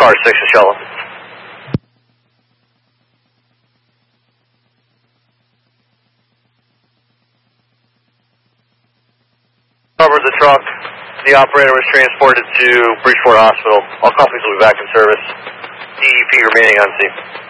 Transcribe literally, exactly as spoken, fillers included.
car six to shuttle. Covered the truck. The operator was transported to Bridgeport Hospital. All companies will be back in service. D E P remaining on scene.